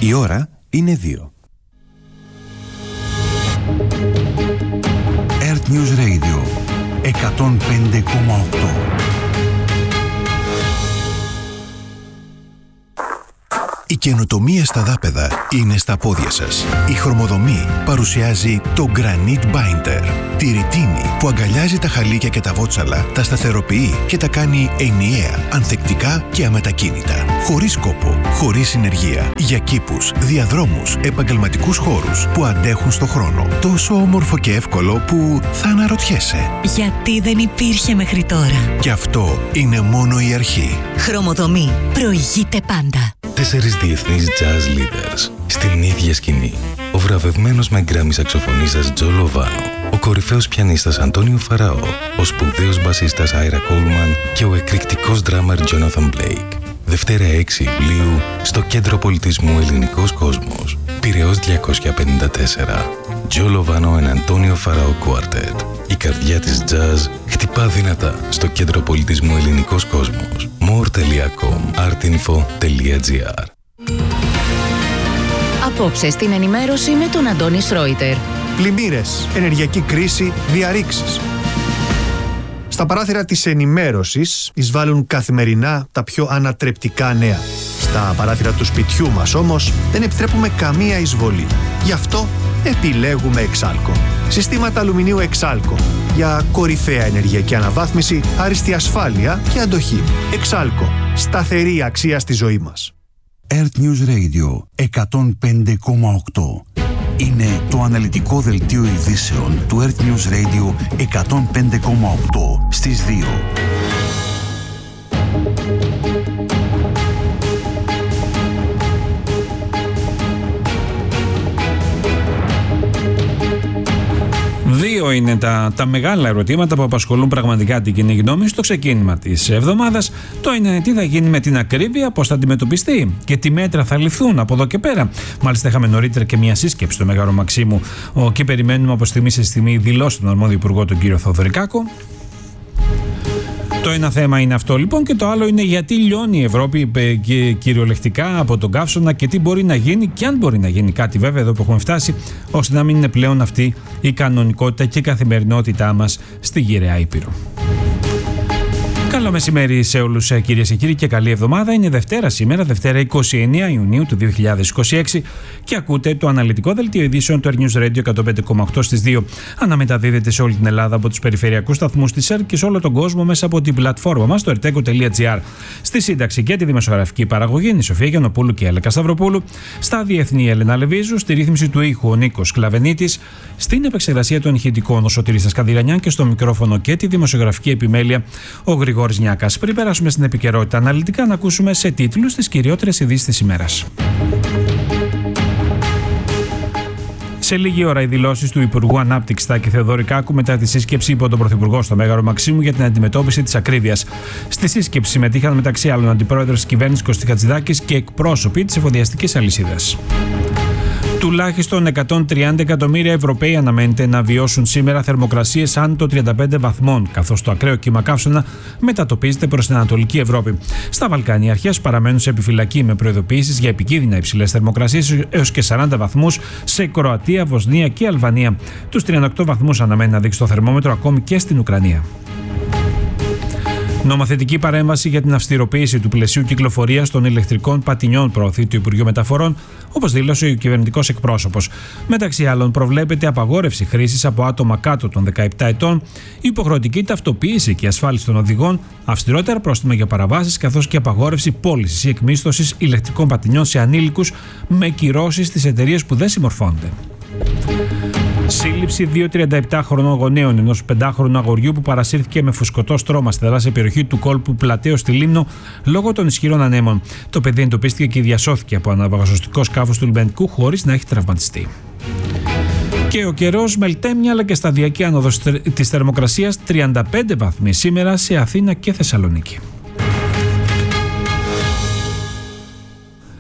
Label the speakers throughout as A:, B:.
A: Η ώρα είναι 2. Earth News Radio 105,8. Η καινοτομία στα δάπεδα είναι στα πόδια σας. Η Χρωμοδομή παρουσιάζει το Granite Binder. Τη ρητίνη που αγκαλιάζει τα χαλίκια και τα βότσαλα, τα σταθεροποιεί και τα κάνει ενιαία, ανθεκτικά και αμετακίνητα. Χωρίς κόπο, χωρίς συνεργεία. Για κήπους, διαδρόμους, επαγγελματικούς χώρους που αντέχουν στο χρόνο. Τόσο όμορφο και εύκολο που θα αναρωτιέσαι.
B: Γιατί δεν υπήρχε μέχρι τώρα.
A: Και αυτό είναι μόνο η αρχή.
B: Χρωμοδομή. Προηγείται πάντα.
C: 4 διεθνείς jazz leaders στην ίδια σκηνή. Ο βραβευμένος με γκράμι σαξοφωνίστας Τζο Λοβάνο, ο κορυφαίος πιανίστας Αντώνιο Φαραώ, ο σπουδαίος μπασίστας Άιρα Κόλμαν και ο εκρηκτικός ντράμερ Τζόναθαν Μπλέικ. Δευτέρα 6 Ιουλίου στο Κέντρο Πολιτισμού Ελληνικός Κόσμος. Πειραιώς 254. Τζο Λοβάνο and Αντώνιο Φαραώ Quartet. Η καρδιά της jazz χτυπά δυνατά στο Κέντρο Πολιτισμού Ελληνικός Κόσμος. more.com artinfo.gr.
D: Απόψε στην ενημέρωση με τον Αντώνη Σρόιτερ.
E: Πλημμύρες, ενεργειακή κρίση, διαρρήξεις. Στα παράθυρα της ενημέρωσης εισβάλλουν καθημερινά τα πιο ανατρεπτικά νέα. Στα παράθυρα του σπιτιού μας όμως δεν επιτρέπουμε καμία εισβολή. Γι' αυτό επιλέγουμε Εξάλκο. Συστήματα αλουμινίου Εξάλκο για κορυφαία ενεργειακή αναβάθμιση, άριστη ασφάλεια και αντοχή. Εξάλκο. Σταθερή αξία στη ζωή μας.
A: Earth News Radio 105,8. Είναι το αναλυτικό δελτίο ειδήσεων του Earth News Radio 105,8 στις 2.
F: Δύο είναι τα μεγάλα ερωτήματα που απασχολούν πραγματικά την κοινή γνώμη στο ξεκίνημα της εβδομάδας. Το είναι τι θα γίνει με την ακρίβεια, πώς θα αντιμετωπιστεί και τι μέτρα θα ληφθούν από εδώ και πέρα. Μάλιστα, είχαμε νωρίτερα και μια σύσκεψη στο Μέγαρο Μαξίμου και περιμένουμε από στιγμή σε στιγμή δηλώσει τον αρμόδιο υπουργό, τον κύριο Θοδωρικάκο. Το ένα θέμα είναι αυτό λοιπόν και το άλλο είναι γιατί λιώνει η Ευρώπη κυριολεκτικά από τον καύσωνα και τι μπορεί να γίνει και αν μπορεί να γίνει κάτι βέβαια εδώ που έχουμε φτάσει ώστε να μην είναι πλέον αυτή η κανονικότητα και η καθημερινότητά μας στη γυραιά Ήπειρο. Καλό μεσημέρι σε όλους κυρίες και κύριοι και καλή εβδομάδα. Είναι Δευτέρα σήμερα, Δευτέρα 29 Ιουνίου του 2026 και ακούτε το αναλυτικό δελτίο ειδήσεων του Earth News Radio 105,8 στις 2. Αναμεταδίδεται σε όλη την Ελλάδα από τους περιφερειακούς σταθμούς της ΕΡΤ και σε όλο τον κόσμο μέσα από την πλατφόρμα μας, το ertego.gr. Στη σύνταξη και τη δημοσιογραφική παραγωγή είναι η Σοφία Γιαννοπούλου και η Έλεκα Σταυροπούλου. Στα διεθνή Έλενα Λεβίζου, στη ρύθμιση του ήχου ο Νίκος Κλαβενίτης, στην επεξεργασία των ηχητικών ο Σωτήρης Καδηρανιάν και στο μικρόφωνο και τη δημοσιογραφική επιμέλεια ο Γρηγόρης Νιάκας. Πριν περάσουμε στην επικαιρότητα αναλυτικά, να ακούσουμε σε τίτλους τις κυριότερες ειδήσεις της ημέρας. Σε λίγη ώρα οι δηλώσεις του Υπουργού Ανάπτυξης Τάκη Θεοδωρικάκου μετά τη σύσκεψη υπό τον Πρωθυπουργό στο Μέγαρο Μαξίμου για την αντιμετώπιση της ακρίβειας. Στη σύσκεψη συμμετείχαν μεταξύ άλλων αντιπρόεδρος της κυβέρνησης Κωστή Χατζηδάκης και εκπρόσωποι της εφοδιαστικής αλυσίδας. Τουλάχιστον 130 εκατομμύρια Ευρωπαίοι αναμένεται να βιώσουν σήμερα θερμοκρασίες άνω των 35 βαθμών, καθώς το ακραίο κύμα καύσωνα μετατοπίζεται προς την Ανατολική Ευρώπη. Στα Βαλκάνια, οι αρχές παραμένουν σε επιφυλακή με προειδοποιήσεις για επικίνδυνα υψηλές θερμοκρασίες έως και 40 βαθμούς σε Κροατία, Βοσνία και Αλβανία. Τους 38 βαθμούς αναμένει να δείξει το θερμόμετρο ακόμη και στην Ουκρανία. Νομοθετική παρέμβαση για την αυστηροποίηση του πλαισίου κυκλοφορίας των ηλεκτρικών πατινιών προωθεί το Υπουργείο Μεταφορών, όπως δήλωσε ο κυβερνητικός εκπρόσωπος. Μεταξύ άλλων, προβλέπεται απαγόρευση χρήσης από άτομα κάτω των 17 ετών, υποχρεωτική ταυτοποίηση και ασφάλιση των οδηγών, αυστηρότερα πρόστιμα για παραβάσεις, καθώς και απαγόρευση πώλησης ή εκμίσθωσης ηλεκτρικών πατινιών σε ανήλικους με κυρώσεις στις εταιρείες που δεν συμμορφώνονται. Σύλληψη 2 37χρονων γονέων ενός 5χρονου αγοριού που παρασύρθηκε με φουσκωτό στρώμα στη θαλάσσια περιοχή του κόλπου Πλατέως στη Λίμνο λόγω των ισχυρών ανέμων. Το παιδί εντοπίστηκε και διασώθηκε από αναβαγασωστικό σκάφος του λιμενικού χωρίς να έχει τραυματιστεί. Και ο καιρός μελτέμια αλλά και σταδιακή άνοδος της θερμοκρασίας, 35 βαθμοί σήμερα σε Αθήνα και Θεσσαλονίκη.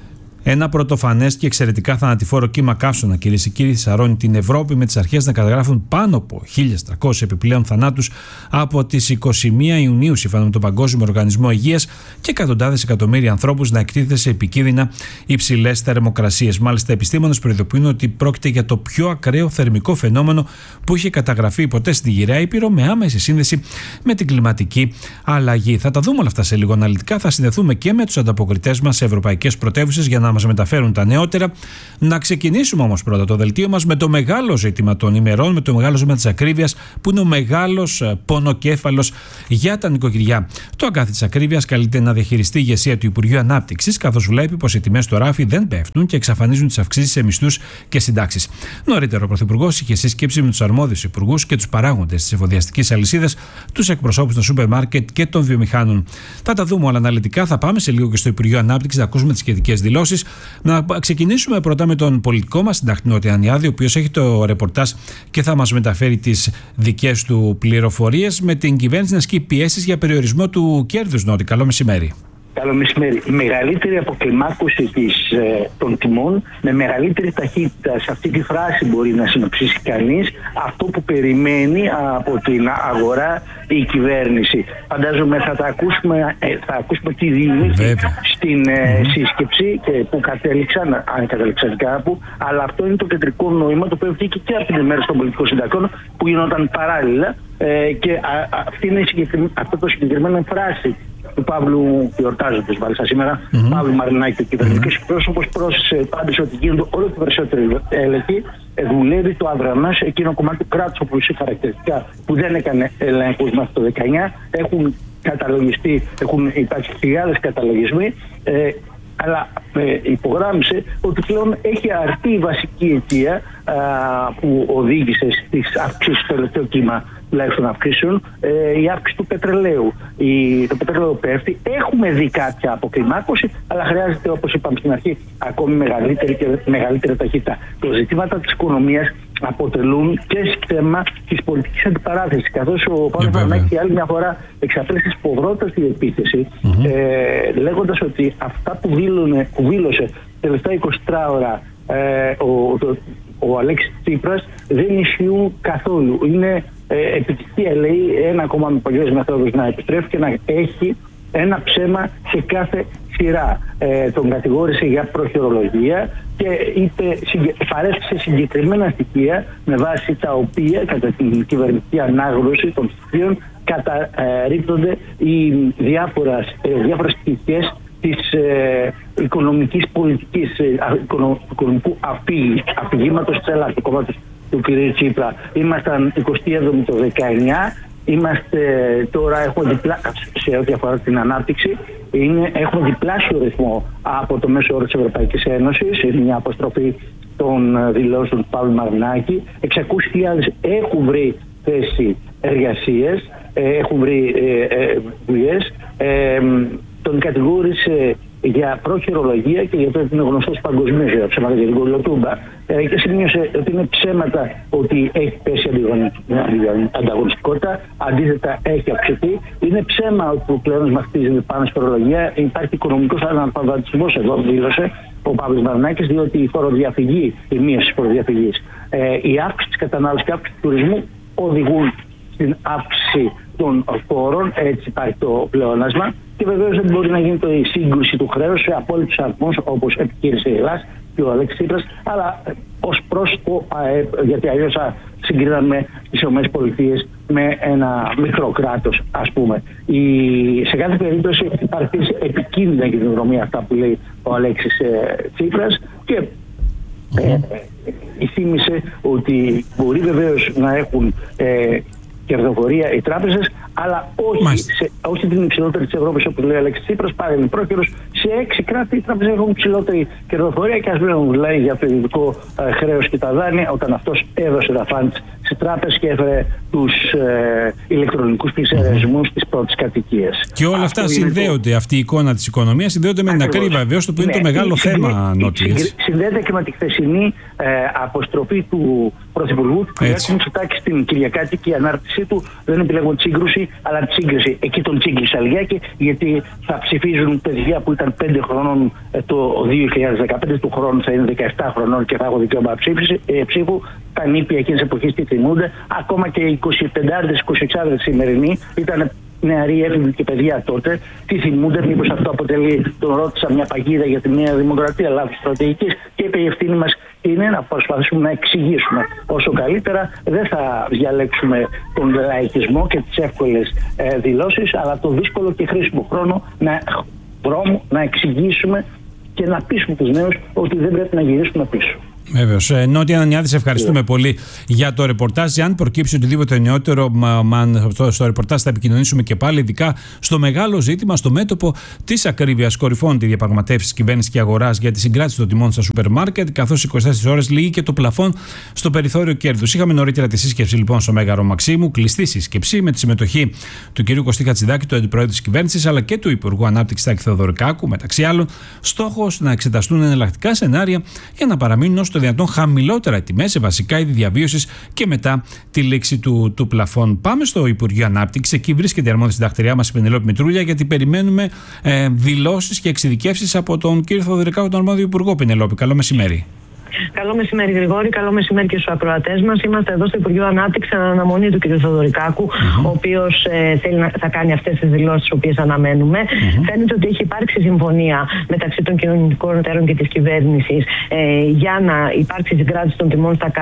F: Ένα πρωτοφανές και εξαιρετικά θανατηφόρο κύμα καύσωνα, κυρίες και κύριοι, θυσαρρώνει την Ευρώπη, με τις αρχές να καταγράφουν πάνω από 1.300 επιπλέον θανάτους από τις 21 Ιουνίου, σύμφωνα με τον Παγκόσμιο Οργανισμό Υγείας, και εκατοντάδες εκατομμύρια ανθρώπους να εκτίθεται σε επικίνδυνα υψηλές θερμοκρασίες. Μάλιστα, επιστήμονες προειδοποιούν ότι πρόκειται για το πιο ακραίο θερμικό φαινόμενο που είχε καταγραφεί ποτέ στην Γυραιά Ήπειρο, με άμεση σύνδεση με την κλιματική αλλαγή. Θα τα δούμε όλα αυτά σε λίγο αναλυτικά. Θα συνδεθούμε και με τους ανταποκριτές μας σε ευρωπαϊκές πρωτεύουσες για να μας μεταφέρουν τα νεότερα. Να ξεκινήσουμε όμως πρώτα το δελτίο μας με το μεγάλο ζήτημα των ημερών, με το μεγάλο ζήτημα της ακρίβειας, που είναι ο μεγάλος πονοκέφαλος για τα νοικοκυριά. Το αγκάθι της ακρίβειας καλείται να διαχειριστεί η ηγεσία του Υπουργείου Ανάπτυξης, καθώς βλέπει πως οι τιμές στο ράφι δεν πέφτουν και εξαφανίζουν τις αυξήσεις σε μισθούς και συντάξεις. Νωρίτερα, ο Πρωθυπουργός είχε σύσκεψη με τους αρμόδιους υπουργούς και τους παράγοντες της εφοδιαστικής αλυσίδας, τους εκπροσώπους των σούπερ μάρκετ και των βιομηχάνων. Θα τα δούμε όλα αναλυτικά. Θα πάμε σε λίγο και στο Υπουργείο Ανάπτυξης να ακούσουμε τις σχετικές δηλώσεις. Να ξεκινήσουμε πρώτα με τον πολιτικό μας συντάκτη Νότι Ανιάδη, ο οποίος έχει το ρεπορτάζ και θα μας μεταφέρει τις δικές του πληροφορίες, με την κυβέρνηση να ασκεί πιέσεις για περιορισμό του κέρδους. Νότι, καλό μεσημέρι.
G: Καλό μεσημέρι. Η μεγαλύτερη αποκλιμάκωση των τιμών με μεγαλύτερη ταχύτητα, σε αυτή τη φράση μπορεί να συνοψίσει κανείς αυτό που περιμένει από την αγορά η κυβέρνηση. Φαντάζομαι θα ακούσουμε τι διηγήθηκε στην σύσκεψη και που κατέληξαν, αν κατέληξαν κάπου, αλλά αυτό είναι το κεντρικό νόημα, το οποίο βγήκε και από την ημέρα των πολιτικών συντακτών που γινόταν παράλληλα, και αυτό το συγκεκριμένο φράση του Παύλου, γιορτάζοντας μάλιστα σήμερα, Παύλου Μαρινάκη, ο κυβερνητικός εκπρόσωπος, πρόσθεσε πάντως ότι γίνονται όλο και περισσότεροι έλεγχοι. Δουλεύει το αδρανάς εκείνο κομμάτι του κράτους, όπου είχε χαρακτηριστικά που δεν έκανε ελέγχους μέχρι το 19. Έχουν καταλογιστεί, έχουν υπάρξει χιλιάδες καταλογισμοί, αλλά υπογράμμισε ότι πλέον έχει αρθεί η βασική αιτία που οδήγησε στις αυξήσεις στο τελευταίο κύμα τουλάχιστον αυξήσεων, η αύξηση του πετρελαίου. Το πετρέλαιο πέφτει. Έχουμε δει κάποια αποκλιμάκωση, αλλά χρειάζεται, όπως είπαμε στην αρχή, ακόμη μεγαλύτερη ταχύτητα. Τα ζητήματα της οικονομίας αποτελούν και θέμα της πολιτικής αντιπαράθεσης, καθώς ο Παύλος Μαρινάκης άλλη μια φορά εξαπέλυσε σποδρότατη επίθεση, λέγοντας ότι αυτά που δήλωσε τα τελευταία 24 ώρα ο Αλέξης Τσίπρας δεν ισχύουν καθόλου. Είναι επιτυχία, λέει, ένα κόμμα με πολλές μεθόδους να επιστρέφει και να έχει ένα ψέμα σε κάθε σειρά. Τον κατηγόρησε για προχειρολογία και παρέστησε συγκεκριμένα στοιχεία με βάση τα οποία, κατά την κυβερνητική ανάγνωση των στοιχείων, καταρρίπτονται οι διάφορες στοιχείες της οικονομικής πολιτικής, οικονομικού αφηγήματος της Ελλάδας, του κόμματος του κ. Τσίπρα. Ήμασταν 27η το 19, είμαστε τώρα, έχουμε σε ό,τι αφορά την ανάπτυξη, έχουμε διπλάσιο ρυθμό από το μέσο όρο της Ευρωπαϊκής Ένωσης. Είναι μια αποστροφή των δηλώσεων του Παύλου Μαρινάκη. 600.000 έχουν βρει θέση εργασίας, έχουν βρει δουλειές. Τον κατηγόρησε για προχειρολογία και γιατί είναι γνωστός παγκοσμίως για ψέματα για την κολοτούμπα, και σημείωσε ότι είναι ψέματα ότι έχει πέσει ανταγωνιστικότητα, αντίθετα έχει αυξηθεί. Είναι ψέμα ότι το πλεόνασμα χτίζεται πάνω στη φορολογία. Υπάρχει οικονομικός αναλφαβητισμός εδώ, δήλωσε ο Παύλος Μαρινάκης, διότι η φοροδιαφυγή, η μείωση της φοροδιαφυγής, η αύξηση της κατανάλωσης και η αύξηση του τουρισμού οδηγούν στην αύξηση των φόρων, έτσι υπάρχει το πλεόνασμα, και βεβαίως δεν μπορεί να γίνει η σύγκρουση του χρέους σε απόλυτους αριθμούς, όπως επιχείρησε η Ελλάδα και ο Αλέξης Τσίπρας, αλλά ως προς το ΑΕΠ, γιατί αλλιώς θα συγκρίναμε τις ΗΠΑ με ένα μικρό κράτος, ας πούμε. Σε κάθε περίπτωση υπάρχει επικίνδυνα για την οικονομία αυτά που λέει ο Αλέξης Τσίπρας, και θύμισε ότι μπορεί βεβαίως να έχουν κερδοφορία οι τράπεζες, αλλά όχι την υψηλότερη της Ευρώπης, όπως λέει ο Αλέξης Τσίπρας, πάρει πρόκειρος. Σε 6 κράτη οι τράπεζες έχουν υψηλότερη κερδοφορία, και ας μην μιλάει για το ιδιωτικό χρέος και τα δάνεια, όταν αυτός έδωσε τα φαντς στις τράπεζες και έφερε τους ηλεκτρονικούς πληστηριασμούς της πρώτης κατοικίας.
F: Και όλα αυτά συνδέονται, αυτή η εικόνα της οικονομίας συνδέονται με την ακρίβεια, βεβαίως, το οποίο είναι το μεγάλο θέμα, Νότι.
G: Συνδέεται και με τη χθεσινή αποστροφή του Πρωθυπουργού, του κ. Μητσοτάκη, στην κυριακάτικη ανάρτησή του. Δεν επιλέγω τη σύγκρουση, αλλά τη σύγκριση. Εκεί τον τσίγκλισα λιγάκι, γιατί θα ψηφίζουν παιδιά που ήταν 5 χρονών το 2015, του χρόνου θα είναι 17 χρονών και θα έχω δικαίωμα ψήφου. Τα νήπια εκείνης εποχής τι θυμούνται. Ακόμα και οι 25άρδες, 26άρδες σημερινοί ήταν νεαροί έφηβοι και παιδιά τότε. Τι θυμούνται, μήπως αυτό αποτελεί, τον ρώτησα, μια παγίδα για τη Νέα Δημοκρατία, λάθος στρατηγικής, και είπε η ευθύνη μας είναι να προσπαθήσουμε να εξηγήσουμε όσο καλύτερα. Δεν θα διαλέξουμε τον λαϊκισμό και τις εύκολες δηλώσεις, αλλά το δύσκολο και χρήσιμο δρόμο να εξηγήσουμε και να πείσουμε τους νέους ότι δεν πρέπει να γυρίσουμε πίσω.
F: Βέβαιως. Νότι Ανανιάδη, σε ευχαριστούμε πολύ για το ρεπορτάζ. Αν προκύψει οτιδήποτε νεότερο στο ρεπορτάζ, θα επικοινωνήσουμε και πάλι, ειδικά στο μεγάλο ζήτημα, στο μέτωπο της ακρίβειας. Κορυφώνει τη διαπραγματεύση της κυβέρνησης και αγοράς για τη συγκράτηση των τιμών στα σούπερ μάρκετ, καθώς 24 ώρες λύγει και το πλαφόν στο περιθώριο κέρδους. Είχαμε νωρίτερα τη σύσκεψη λοιπόν στο Μέγαρο Μαξίμου, κλειστή σύσκεψη με τη συμμετοχή του κ. Κωστή Χατζηδάκη, του Αντιπροέδρου της κυβέρνησης, αλλά και του Υπουργού Ανάπτυξης Τάκη Θεοδωρικάκου, μεταξύ άλλων. Στόχος να εξεταστούν εναλλακτικά σενάρια για να παραμείνουν όσο το δυνατόν χαμηλότερα οι τιμές σε βασικά είδη διαβίωσης και μετά τη λήξη του πλαφών. Πάμε στο Υπουργείο Ανάπτυξης. Εκεί βρίσκεται η αρμόδια συντακτηριά μας, η Πενελόπη Μητρούλια, γιατί περιμένουμε δηλώσεις και εξειδικεύσεις από τον κύριο Θεοδωρικάκου, τον αρμόδιο Υπουργό. Πενελόπη, καλό μεσημέρι.
H: Καλό μεσημέρι, Γρηγόρη. Καλό μεσημέρι και στους ακροατές μας. Είμαστε εδώ στο Υπουργείο Ανάπτυξης εν αναμονή του κ. Θεοδωρικάκου, ο οποίος θα κάνει αυτές τις δηλώσεις, τις οποίες αναμένουμε. Φαίνεται ότι έχει υπάρξει συμφωνία μεταξύ των κοινωνικών εταίρων και της κυβέρνησης για να υπάρξει συγκράτηση των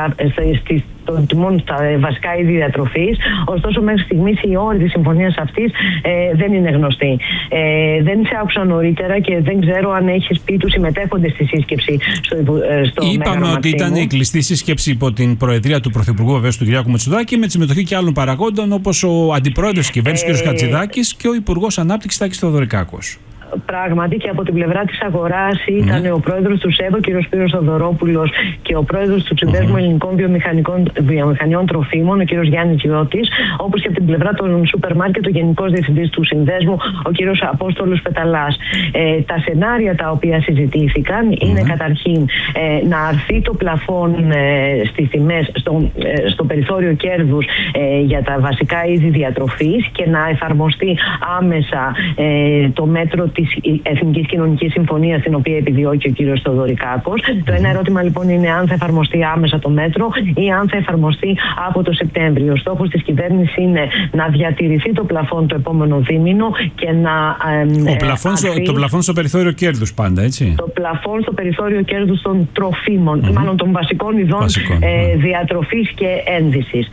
H: τιμών στα βασικά είδη διατροφής. Ωστόσο, μέχρι στιγμής οι όροι της συμφωνίας αυτής δεν είναι γνωστοί. Δεν σε άκουσα νωρίτερα και δεν ξέρω αν έχεις πει τους συμμετέχοντες στη σύσκεψη στο
F: Είπαμε ότι ήταν η κλειστή σύσκεψη υπό την προεδρία του Πρωθυπουργού, βεβαίως, του κ. Μητσοτάκη, με τη συμμετοχή και άλλων παραγόντων, όπως ο Αντιπρόεδρος της κυβέρνησης κ. Χατζηδάκης και ο Υπουργός Ανάπτυξης Τάκης Θεοδωρικάκος.
H: Πράγματι, και από την πλευρά της αγοράς ήταν ο πρόεδρος του ΣΕΒΟ, κ. Σπύρος Θοδωρόπουλος, και ο πρόεδρος του Συνδέσμου Ελληνικών Βιομηχανιών Τροφίμων, ο κ. Γιάννης Γιώτης, όπως και από την πλευρά των σούπερ μάρκετ, ο Γενικός Διευθυντής του Συνδέσμου, ο κ. Απόστολος Πεταλάς. Τα σενάρια τα οποία συζητήθηκαν είναι καταρχήν να αρθεί το πλαφόν στις τιμές, στο περιθώριο κέρδους για τα βασικά είδη διατροφής και να εφαρμοστεί άμεσα το μέτρο της Εθνικής Κοινωνικής Συμφωνίας, την οποία επιδιώκει ο κύριος Θεοδωρικάκος. Το ένα ερώτημα λοιπόν είναι αν θα εφαρμοστεί άμεσα το μέτρο ή αν θα εφαρμοστεί από το Σεπτέμβριο. Ο στόχος της κυβέρνησης είναι να διατηρηθεί το πλαφόν το επόμενο δίμηνο και να.
F: Το πλαφόν στο περιθώριο κέρδους πάντα, έτσι.
H: Το πλαφόν στο περιθώριο κέρδους των τροφίμων, μάλλον των βασικών ειδών διατροφής και ένδυσης.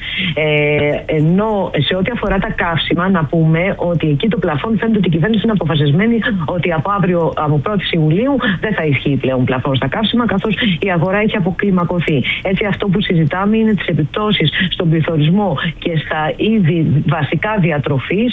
H: Ενώ σε ό,τι αφορά τα καύσιμα, να πούμε ότι εκεί το πλαφόν φαίνεται ότι η κυβέρνηση είναι αποφασισμένη ότι από 1η Ιουλίου δεν θα ισχύει πλέον πλαφόν στα καύσιμα, καθώς η αγορά έχει αποκλιμακωθεί. Έτσι, αυτό που συζητάμε είναι τις επιπτώσεις στον πληθωρισμό και στα είδη βασικά διατροφής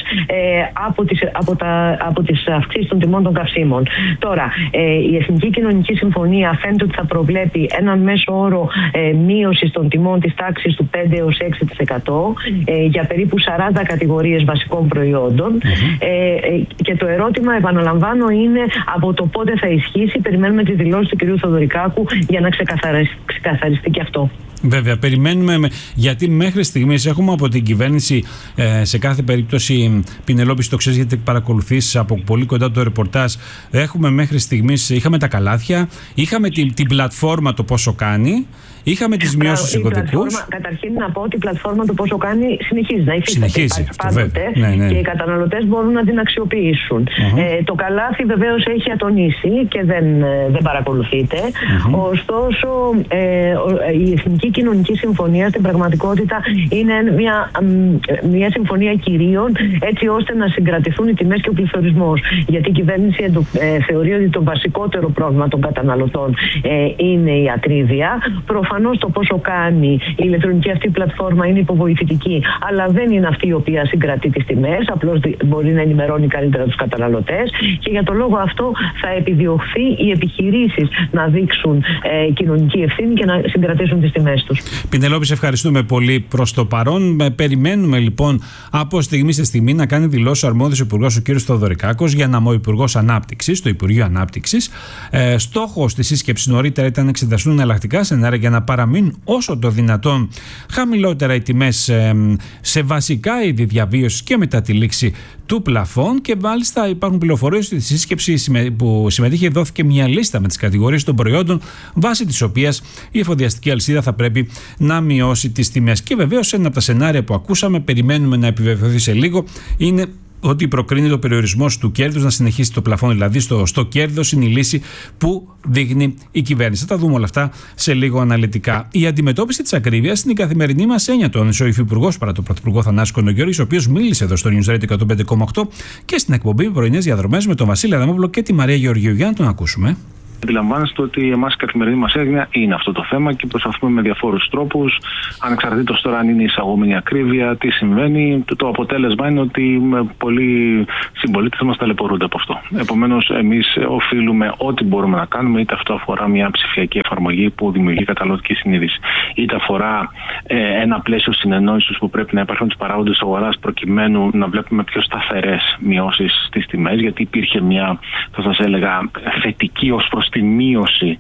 H: από τις αυξήσεις των τιμών των καυσίμων. Τώρα, η Εθνική Κοινωνική Συμφωνία φαίνεται ότι θα προβλέπει έναν μέσο όρο μείωση των τιμών της τάξης του 5 έως 6% για περίπου 40 κατηγορίες βασικών προϊόντων. Και το ερώτημα, επαναλαμβάνω, είναι από το πότε θα ισχύσει. Περιμένουμε τη δηλώση του κ. Θεοδωρικάκου για να ξεκαθαριστεί και αυτό.
F: Βέβαια, περιμένουμε, γιατί μέχρι στιγμής έχουμε από την κυβέρνηση σε κάθε περίπτωση, Πινελόπη, το ξέρεις γιατί παρακολουθείς από πολύ κοντά το ρεπορτάζ, έχουμε μέχρι στιγμής, είχαμε τα καλάθια, είχαμε την πλατφόρμα το πόσο κάνει, είχαμε τις μειώσεις στους οικοδικούς.
H: Καταρχήν να πω ότι η πλατφόρμα το πόσο κάνει συνεχίζει να υφίσταται πάντοτε,
F: ναι.
H: Και οι καταναλωτές μπορούν να την αξιοποιήσουν. Το καλάθι βεβαίως έχει ατονίσει και δεν παρακολουθείται. Ωστόσο, η Εθνική Κοινωνική Συμφωνία στην πραγματικότητα είναι μια συμφωνία κυρίων, έτσι ώστε να συγκρατηθούν οι τιμές και ο πληθωρισμός. Γιατί η κυβέρνηση θεωρεί ότι το βασικότερο πρόβλημα των καταναλωτών είναι η ακρίβεια. Προφανώς το πόσο κάνει η ηλεκτρονική αυτή πλατφόρμα είναι υποβοηθητική, αλλά δεν είναι αυτή η οποία συγκρατεί τις τιμές, απλώς μπορεί να ενημερώνει καλύτερα τους καταναλωτές, και για τον λόγο αυτό θα επιδιωχθεί οι επιχειρήσεις να δείξουν κοινωνική ευθύνη και να συγκρατήσουν τις τιμές. δαπάνες τους.
F: Πινελόπη, σε ευχαριστούμε πολύ προς το παρόν. Περιμένουμε λοιπόν από στιγμή σε στιγμή να κάνει δηλώσεις ο αρμόδιος υπουργός, ο κ. Θοδωρικάκος, για να είμαι ο Υπουργός Ανάπτυξης, το Υπουργείο Ανάπτυξης. Στόχος της σύσκεψης νωρίτερα ήταν να εξεταστούν εναλλακτικά σενάρια για να παραμείνουν όσο το δυνατόν χαμηλότερα οι τιμές σε βασικά είδη διαβίωσης και μετά τη λήξη του πλαφών. Και μάλιστα υπάρχουν πληροφορίες ότι στη σύσκεψη που συμμετείχε δόθηκε μια λίστα με τις κατηγορίες των προϊόντων βάσει της οποίας η εφοδιαστική αλυσίδα θα πρέπει να μειώσει τις τιμές. Και βεβαίως ένα από τα σενάρια που ακούσαμε, περιμένουμε να επιβεβαιωθεί σε λίγο, είναι ότι προκρίνει το περιορισμός του κέρδους, να συνεχίσει το πλαφόν δηλαδή στο κέρδος, είναι η λύση που δείχνει η κυβέρνηση. Θα τα δούμε όλα αυτά σε λίγο αναλυτικά. Η αντιμετώπιση της ακρίβειας είναι η καθημερινή μας έννοια, τόνισε ο Υφυπουργός παρά τον Πρωθυπουργό Θανάση Κοντογιώργη, ο οποίος μίλησε εδώ στο News Radio 105,8 και στην εκπομπή Πρωινές Διαδρομές με τον Βασίλη Αδαμόπουλο και τη Μαρία Γεωργίου. Για να τον ακούσουμε.
I: Αντιλαμβάνεστε ότι εμάς η καθημερινή μας έγνοια είναι αυτό το θέμα και προσπαθούμε με διαφόρους τρόπους, ανεξαρτήτως τώρα αν είναι εισαγόμενη ακρίβεια, τι συμβαίνει. Το αποτέλεσμα είναι ότι πολλοί συμπολίτες μας ταλαιπωρούνται από αυτό. Επομένως, εμείς οφείλουμε ό,τι μπορούμε να κάνουμε, είτε αυτό αφορά μια ψηφιακή εφαρμογή που δημιουργεί καταναλωτική συνείδηση, είτε αφορά ένα πλαίσιο συνεννόησης που πρέπει να υπάρχουν τους παράγοντες αγοράς προκειμένου να βλέπουμε πιο σταθερές μειώσεις στις τιμές, γιατί υπήρχε μια, θα σας έλεγα, θετική ως προς τη μείωση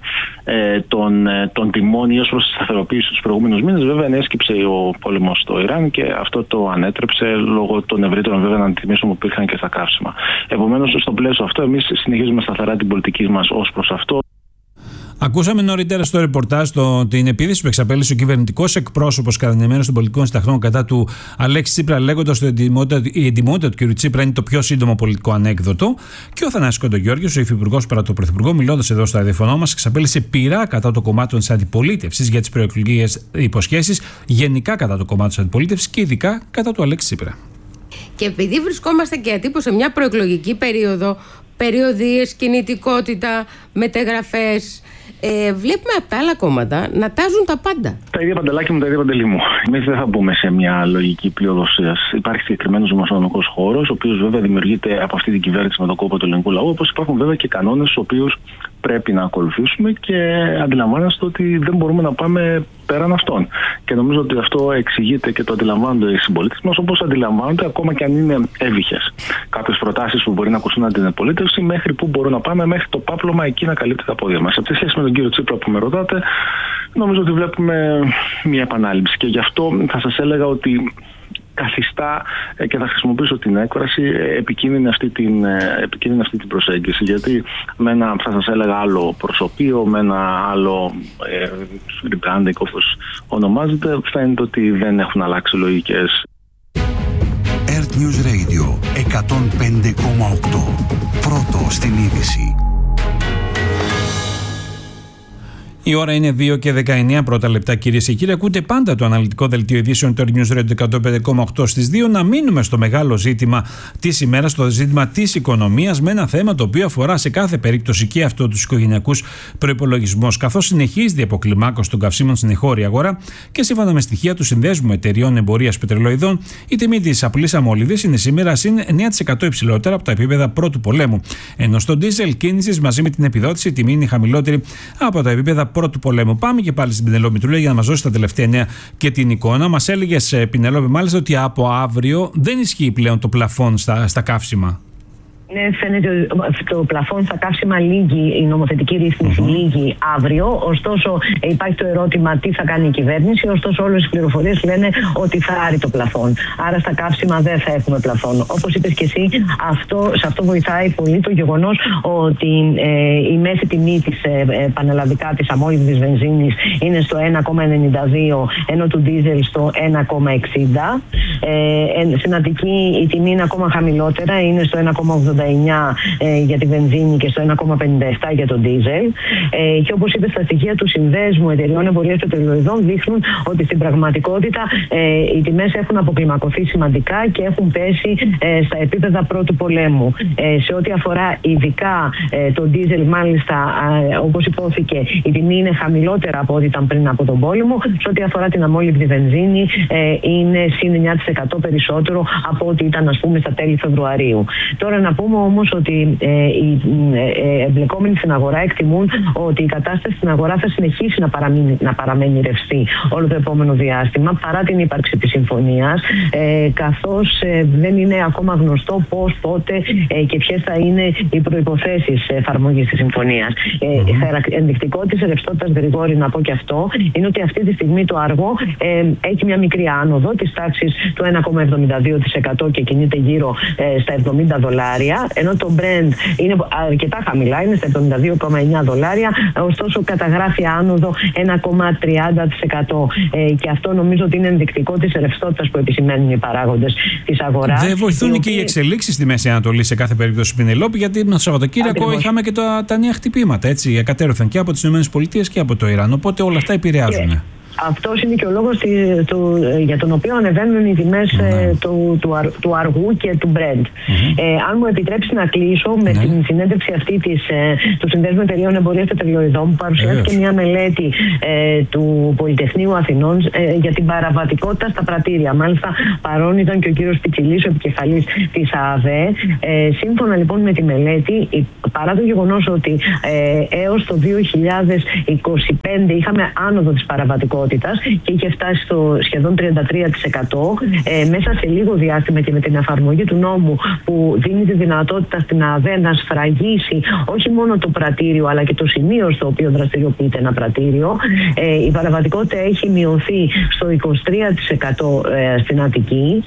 I: των τιμών ή ως προς τη σταθεροποίηση τους προηγούμενους μήνες. Βέβαια, ενέσκυψε ο πόλεμος στο Ιράν και αυτό το ανέτρεψε λόγω των ευρύτερων βέβαια ανατιμήσεων που υπήρχαν και στα καύσιμα. Επομένως, στο πλαίσιο αυτό, εμείς συνεχίζουμε σταθερά την πολιτική μας ως προς αυτό.
F: Ακούσαμε νωρίτερα στο ρεπορτάζ την επίθεση που εξαπέλυσε ο κυβερνητικός εκπρόσωπος κατά την ενημέρωση των πολιτικών συνταγών κατά του Αλέξη Τσίπρα, λέγοντας ότι η εντιμότητα του κ. Τσίπρα είναι το πιο σύντομο πολιτικό ανέκδοτο. Και ο Θανάσης Κοντογιώργης, ο υφυπουργός παρά τον πρωθυπουργό, μιλώντας εδώ στο ραδιοφωνό μας, εξαπέλυσε πειρά κατά το κομμάτι της αντιπολίτευσης για τις προεκλογικές υποσχέσεις, γενικά κατά το κομμάτι της αντιπολίτευσης και ειδικά κατά του Αλέξη Τσίπρα.
J: Και επειδή βρισκόμαστε και ατύπως σε μια προεκλογική περίοδο, περιοδίες, κινητικότητα, μετεγραφές, βλέπουμε από τα άλλα κόμματα να τάζουν τα πάντα.
I: Τα ίδια παντελάκια μου, τα ίδια παντελή μου. Εμείς δεν θα μπούμε σε μια λογική πλειοδοσίας. Υπάρχει συγκεκριμένος δημοσιονομικός χώρος, ο οποίος βέβαια δημιουργείται από αυτή την κυβέρνηση με τον κόπο του ελληνικού λαού, όπως υπάρχουν βέβαια και κανόνες τους οποίους πρέπει να ακολουθήσουμε και αντιλαμβάνεστε ότι δεν μπορούμε να πάμε πέραν αυτών. Και νομίζω ότι αυτό εξηγείται και το αντιλαμβάνονται οι συμπολίτες μας, όπως αντιλαμβάνονται ακόμα και αν είναι εύβυχες κάποιες προτάσεις που μπορεί να ακουστούν από την αντιπολίτευση, μέχρι που μπορούμε να πάμε, μέχρι το πάπλωμα εκεί να καλύπτει τα πόδια μας. Σε σχέση με τον κύριο Τσίπρα που με ρωτάτε, νομίζω ότι βλέπουμε μια επανάληψη και γι' αυτό θα σας έλεγα ότι καθιστά και θα χρησιμοποιήσω την έκφραση επικίνδυνη αυτή την προσέγγιση, γιατί με ένα, θα σας έλεγα, άλλο προσωπείο, με ένα άλλο rebranding όπως ονομάζεται, φαίνεται ότι δεν έχουν αλλάξει λογικές.
K: Earth News Radio 105,8. Πρώτο στην είδηση.
F: Η ώρα είναι 2 και 19 πρώτα λεπτά, κυρίες και κύριοι. Ακούτε πάντα το αναλυτικό δελτίο ειδήσεων του News Radio 105,8 στις 2. Να μείνουμε στο μεγάλο ζήτημα της ημέρας, το ζήτημα της οικονομίας, με ένα θέμα το οποίο αφορά σε κάθε περίπτωση και αυτό τους οικογενειακούς προϋπολογισμούς. Καθώς συνεχίζει η αποκλιμάκωση των καυσίμων στην εγχώρια αγορά και σύμφωνα με στοιχεία του Συνδέσμου Εταιριών Εμπορίας Πετρελοειδών, η τιμή της απλής αμμολύδης είναι σήμερα συν 9% υψηλότερα από τα επίπεδα πρώτου πολέμου. Ενώ στο ντίζελ κίνησης μαζί με την επιδότηση η τιμή είναι χαμηλότερη από τα επίπεδα πρώτου πολέμου. Πάμε και πάλι στην Πινελόπη Μητρούλα για να μας δώσει τα τελευταία νέα και την εικόνα. Μας έλεγες, Πινελόπη, μάλιστα ότι από αύριο δεν ισχύει πλέον το πλαφόν στα καύσιμα.
H: Ναι, φαίνεται ότι το πλαφόν στα καύσιμα λύγει, η νομοθετική ρύθμιση λύγει αύριο. Ωστόσο, υπάρχει το ερώτημα τι θα κάνει η κυβέρνηση. Ωστόσο, όλες οι πληροφορίες λένε ότι θα άρει το πλαφόν. Άρα, στα καύσιμα δεν θα έχουμε πλαφόν. Όπως είπες και εσύ, σε αυτό βοηθάει πολύ το γεγονός ότι η μέση τιμή της πανελλαδικά της αμμόλυβδης βενζίνης είναι στο 1,92, ενώ του ντίζελ στο 1,60. Στην Αττική η τιμή είναι ακόμα χαμηλότερα, είναι στο 1,89 για τη βενζίνη και στο 1,57 για τον ντίζελ. Και όπως είπε, στα στοιχεία του Συνδέσμου Εταιριών Εμπορίας Πετρελοειδών δείχνουν ότι στην πραγματικότητα οι τιμές έχουν αποκλιμακωθεί σημαντικά και έχουν πέσει στα επίπεδα πρώτου πολέμου. Σε ό,τι αφορά ειδικά τον ντίζελ, μάλιστα, όπως υπόθηκε, η τιμή είναι χαμηλότερα από ό,τι ήταν πριν από τον πόλεμο. Σε ό,τι αφορά την αμμόλυβδη βενζίνη, είναι συν 9% περισσότερο από ό,τι ήταν, ας πούμε, στα τέλη Φεβρουαρίου. Τώρα να πούμε πούμε όμως ότι οι εμπλεκόμενοι στην αγορά εκτιμούν ότι η κατάσταση στην αγορά θα συνεχίσει να παραμένει ρευστή όλο το επόμενο διάστημα παρά την ύπαρξη της συμφωνίας, καθώς δεν είναι ακόμα γνωστό πώς, πότε και ποιες θα είναι οι προϋποθέσεις εφαρμογής της συμφωνίας. Ενδεικτικό της ρευστότητας, Γρηγόρη, να πω και αυτό, είναι ότι αυτή τη στιγμή το αργό έχει μια μικρή άνοδο της τάξης του 1,72% και κινείται γύρω στα $70, ενώ το Brent είναι αρκετά χαμηλά, είναι στα $72,9, ωστόσο καταγράφει άνοδο 1,30%. Και αυτό νομίζω ότι είναι ενδεικτικό της ρευστότητας που επισημαίνουν οι παράγοντες της αγοράς.
F: Δεν βοηθούν και οι εξελίξεις στη Μέση Ανατολή σε κάθε περίπτωση, Πινελόπη, γιατί το Σαββατοκύριακο είχαμε και τα νέα χτυπήματα, έτσι, εκατέρωθεν και από τις ΗΠΑ και από το Ιράν, οπότε όλα αυτά επηρεάζουν.
H: Αυτός είναι και ο λόγος για τον οποίο ανεβαίνουν οι τιμές του αργού και του Brent. Αν μου επιτρέψει να κλείσω με την συνέντευξη αυτή του Συνδέσμου Εταιρείων Εμπορίας Πετρελαιοειδών, που παρουσιάστηκε μια μελέτη του Πολυτεχνείου Αθηνών για την παραβατικότητα στα πρατήρια. Μάλιστα, παρόν ήταν και ο κύριος Πιτσιλής, ο επικεφαλής της ΑΑΒΕ. Σύμφωνα λοιπόν με τη μελέτη, παρά το γεγονός ότι έως το 2025 είχαμε άνοδο της παραβατικότητας και είχε φτάσει στο σχεδόν 33%, μέσα σε λίγο διάστημα και με την εφαρμογή του νόμου που δίνει τη δυνατότητα στην ΑΔΕ να σφραγίσει όχι μόνο το πρατήριο αλλά και το σημείο στο οποίο δραστηριοποιείται ένα πρατήριο, η παραβατικότητα έχει μειωθεί στο 23% στην Αττική.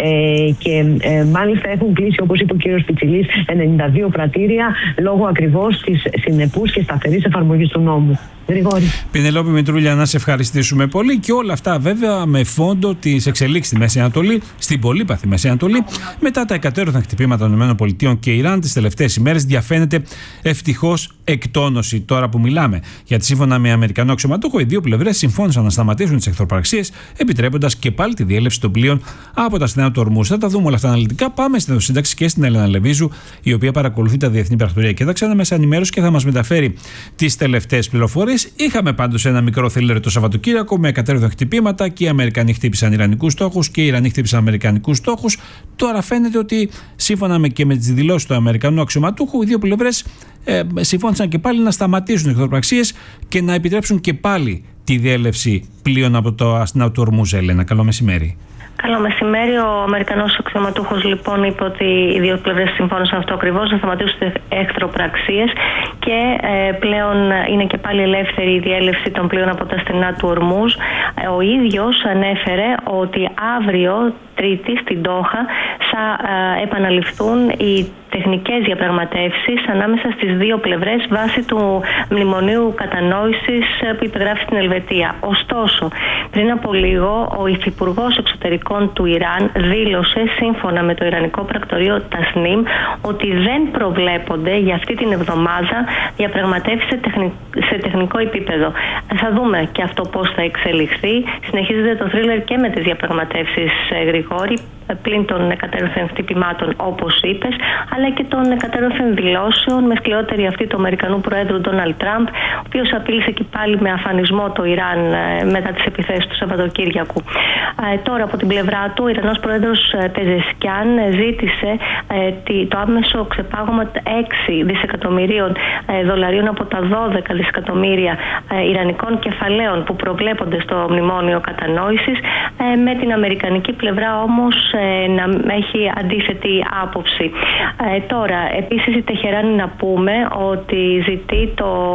H: Και μάλιστα έχουν κλείσει, όπως είπε ο κύριος Πιτσιλής, 92 πρατήρια λόγω ακριβώς της συνεπούς και σταθερής εφαρμογής του νόμου. Γρηγόρη.
F: Πινελόπη Μητρούλια, να σε ευχαριστήσουμε πολύ, και όλα αυτά βέβαια με φόντο τις εξελίξεις στη Μέση Ανατολή, στην πολύπαθη Μέση Ανατολή. Μετά τα εκατέρωθεν χτυπήματα των ΗΠΑ και Ιράν τις τελευταίες ημέρες διαφαίνεται ευτυχώς εκτόνωση τώρα που μιλάμε. Γιατί σύμφωνα με Αμερικανό αξιωματούχο, οι δύο πλευρές συμφώνησαν να σταματήσουν τις εχθροπραξίες, επιτρέποντας και πάλι τη διέλευση των πλοίων από τα στενά του Ορμούζ. Θα τα δούμε όλα αυτά αναλυτικά. Πάμε στην σύνταξη και στην Έλενα Λεβίζου, η οποία παρακολουθεί τα διεθνή πρακτορία και τα ξένα μέσα ενημέρωση και θα μας μεταφέρει τις τελευταίες πληροφορίες. Είχαμε πάντως ένα μικρό θρίλερ το Σαββατοκύριακο με εκατέρωθεν χτυπήματα, και οι Αμερικανοί χτύπησαν Ιρανικούς στόχους και οι Ιρανοί χτύπησαν Αμερικανικούς στόχους. Τώρα φαίνεται ότι σύμφωνα και με τις δηλώσεις του Αμερικανού αξιωματούχου, οι δύο πλευρές συμφώνησαν και πάλι να σταματήσουν οι εχθροπραξίες και να επιτρέψουν και πάλι τη διέλευση πλοίων από το αστυνά του Ορμούζ. Έλενα, καλό μεσημέρι.
L: Καλό μεσημέρι. Ο Αμερικανός αξιωματούχος λοιπόν είπε ότι οι δύο πλευρές συμφώνησαν αυτό ακριβώς, να σταματήσουν τις εχθροπραξίες και πλέον είναι και πάλι ελεύθερη η διέλευση των πλοίων από τα στενά του Ορμούζ. Ο ίδιος ανέφερε ότι αύριο, Τρίτη, στην Ντόχα, θα επαναληφθούν οι τεχνικές διαπραγματεύσεις ανάμεσα στις δύο πλευρές βάσει του μνημονίου κατανόησης που υπεγράφει στην Ελβετία. Ωστόσο, πριν από λίγο, ο υφυπουργός εξωτερικών του Ιράν δήλωσε, σύμφωνα με το Ιρανικό πρακτορείο Τασνίμ, ότι δεν προβλέπονται για αυτή την εβδομάδα διαπραγματεύσεις σε τεχνικό επίπεδο. Θα δούμε και αυτό πώς θα εξελιχθεί. Συνεχίζεται το θρίλερ και με τις διαπραγματεύσεις, Γρηγόρη, πλην των εκατέρωθεν χτυπημάτων, όπως είπες, αλλά και των εκατέρωθεν δηλώσεων, με σκληρότερη αυτή του Αμερικανού Προέδρου Ντόναλντ Τραμπ, ο οποίος απείλησε και πάλι με αφανισμό το Ιράν μετά τις επιθέσεις του Σαββατοκύριακου. Τώρα, από την πλευρά του, ο Ιρανός Πρόεδρος Πεζεσκιάν ζήτησε το άμεσο ξεπάγωμα 6 δισεκατομμυρίων δολαρίων από τα 12 δισεκατομμύρια ιρανικών κεφαλαίων που προβλέπονται στο μνημόνιο κατανόησης, με την αμερικανική πλευρά όμως να έχει αντίθετη άποψη. Τώρα, επίσης η Τεχεράνη, να πούμε ότι ζητεί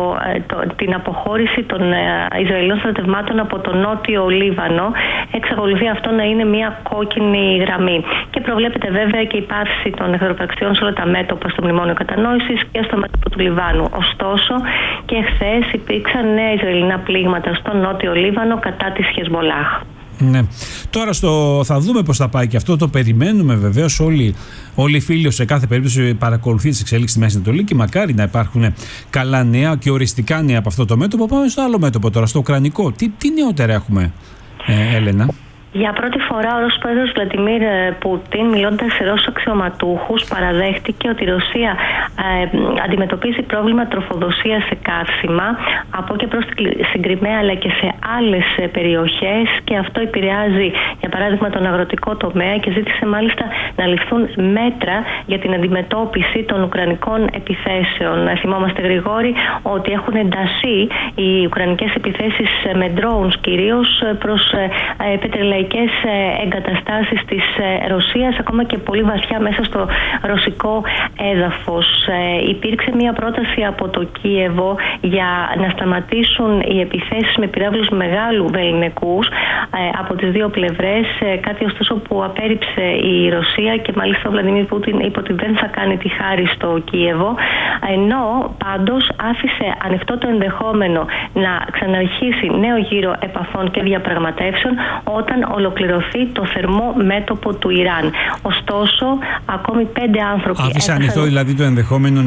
L: την αποχώρηση των Ισραηλινών στρατευμάτων από το νότιο Λίβανο. Εξακολουθεί αυτό να είναι μια κόκκινη γραμμή. Και προβλέπεται βέβαια και η πάυση των εχθροπραξιών σε όλα τα μέτωπα στο μνημόνιο κατανόησης και στο μέτωπο του Λιβάνου. Ωστόσο, και χθες υπήρξαν νέα Ισραηλινά πλήγματα στο νότιο Λίβανο κατά της Χεσμολάχ.
F: Ναι. Τώρα θα δούμε πώς θα πάει και αυτό. Το περιμένουμε βεβαίως. Όλοι οι φίλοι σε κάθε περίπτωση παρακολουθεί τις εξέλιξεις στη Μέση Ανατολή και μακάρι να υπάρχουν καλά νέα και οριστικά νέα από αυτό το μέτωπο. Πάμε στο άλλο μέτωπο τώρα, στο ουκρανικό. Τι νεότερα έχουμε, Έλενα?
L: Για πρώτη φορά ο Ρώσος πρόεδρος Βλαντιμίρ Πούτιν, μιλώντας σε Ρώσους αξιωματούχους, παραδέχτηκε ότι η Ρωσία αντιμετωπίζει πρόβλημα τροφοδοσίας σε καύσιμα από και προς την Κριμαία αλλά και σε άλλες περιοχές, και αυτό επηρεάζει για παράδειγμα τον αγροτικό τομέα, και ζήτησε μάλιστα να ληφθούν μέτρα για την αντιμετώπιση των ουκρανικών επιθέσεων. Θυμόμαστε, Γρηγόρη, ότι έχουν ενταθεί οι ουκρανικές επιθέσεις με drones κυρίως προς πετρελαϊκές εγκαταστάσεις της Ρωσίας, ακόμα και πολύ βαθιά μέσα στο ρωσικό έδαφος. Υπήρξε μια πρόταση από το Κίεβο για να σταματήσουν οι επιθέσεις με πυράβλους μεγάλου βεληνικούς από τις δύο πλευρές, κάτι ωστόσο που απέρριψε η Ρωσία, και μάλιστα ο Βλαντιμίρ Πούτιν είπε ότι δεν θα κάνει τη χάρη στο Κίεβο, ενώ πάντως άφησε ανοιχτό το ενδεχόμενο να ξαναρχίσει νέο γύρο επαφών και διαπραγματεύσεων όταν ολοκληρωθεί το θερμό μέτωπο του Ιράν. Ωστόσο, ακόμη 5 άνθρωποι...
F: Άφησε ανοιχτό δηλαδή το ενδεχόμενο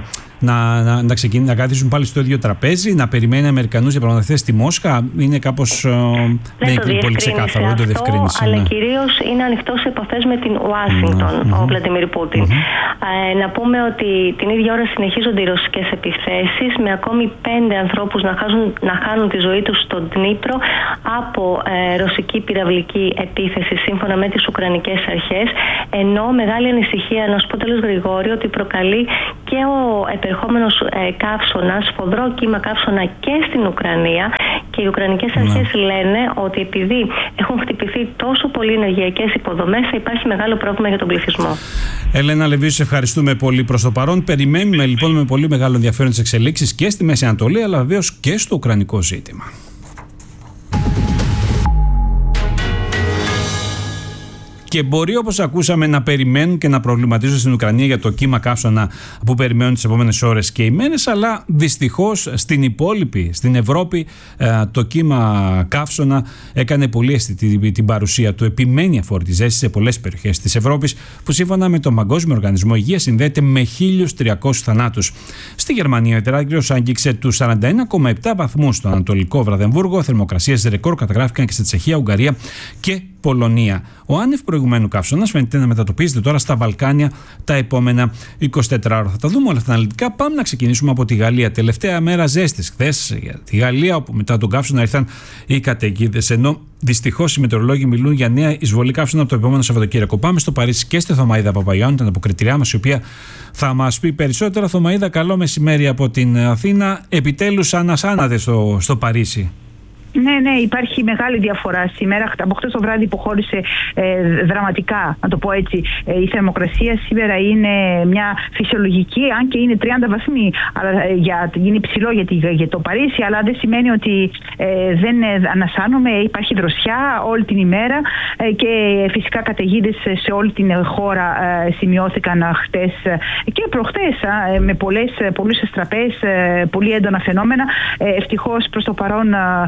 F: να κάθισουν πάλι στο ίδιο τραπέζι, να περιμένει Αμερικανούς διαπραγματευτές στη Μόσχα. Είναι κάπως πολύ ξεκάθαρο, δεν το διευκρίνησε.
L: Αλλά κυρίως είναι ανοιχτό σε επαφές με την Ουάσιγκτον ο Βλαντιμίρ Πούτιν. Να πούμε ότι την ίδια ώρα συνεχίζονται οι ρωσικές επιθέσεις, με ακόμη 5 ανθρώπους να χάνουν τη ζωή τους στον Ντνίπρο από ρωσική πυραυλική επίθεση, σύμφωνα με τις ουκρανικές αρχές. Ενώ μεγάλη ανησυχία, να σου πω τέλος, Γρηγόρη, ότι προκαλεί και ο επερχόμενος καύσωνας, σφοδρό κύμα καύσωνα και στην Ουκρανία, και οι ουκρανικές αρχές λένε ότι επειδή έχουν χτυπηθεί τόσο πολλοί ενεργειακές υποδομές, θα υπάρχει μεγάλο πρόβλημα για τον πληθυσμό.
F: Ελένα Λεβίου, σε ευχαριστούμε πολύ προς το παρόν. Περιμένουμε λοιπόν με πολύ μεγάλο ενδιαφέρον τις εξελίξεις και στη Μέση Ανατολή, αλλά βεβαίως και στο ουκρανικό ζήτημα. Και μπορεί, όπως ακούσαμε, να περιμένουν και να προβληματίζουν στην Ουκρανία για το κύμα καύσωνα που περιμένουν τις επόμενες ώρες και ημέρες, αλλά δυστυχώς στην υπόλοιπη, στην Ευρώπη, το κύμα καύσωνα έκανε πολύ αισθητή την παρουσία του. Επιμένει αφορτή ζέστη σε πολλές περιοχές της Ευρώπης, που σύμφωνα με τον Παγκόσμιο Οργανισμό Υγείας συνδέεται με 1.300 θανάτους. Στη Γερμανία, ο τεράστιος άγγιξε τους 41,7 βαθμούς στο Ανατολικό Βραδεμβούργο. Θερμοκρασίες ρεκόρ καταγράφηκαν και στη Τσεχία, Ουγγαρία και Πολωνία. Ο άνευ προηγουμένου καύσωνας φαίνεται να μετατοπίζεται τώρα στα Βαλκάνια τα επόμενα 24 ώρα. Θα τα δούμε όλα αυτά αναλυτικά. Πάμε να ξεκινήσουμε από τη Γαλλία. Τελευταία μέρα ζέστης χθες για τη Γαλλία, όπου μετά τον καύσωνα ήρθαν οι καταιγίδες. Ενώ δυστυχώς οι μετεωρολόγοι μιλούν για νέα εισβολή καύσωνα από το επόμενο Σαββατοκύριακο. Πάμε στο Παρίσι και στη Θωμαΐδα Παπαγιάννου, την αποκριτηριά μας, η οποία θα μας πει περισσότερα. Θωμαΐδα, καλό μεσημέρι από την Αθήνα. Επιτέλους ανασάνατε στο Παρίσι.
M: Ναι, υπάρχει μεγάλη διαφορά σήμερα. Από χτες το βράδυ υποχώρησε δραματικά, να το πω έτσι, η θερμοκρασία. Σήμερα είναι μια φυσιολογική, αν και είναι 30 βαθμοί. Αλλά είναι υψηλό για το Παρίσι, αλλά δεν σημαίνει ότι δεν ανασάνουμε. Υπάρχει δροσιά όλη την ημέρα και φυσικά καταιγίδες σε όλη την χώρα σημειώθηκαν χτες και προχτές, με πολλούς εστραπές, πολύ έντονα φαινόμενα. Ευτυχώς προς το παρόν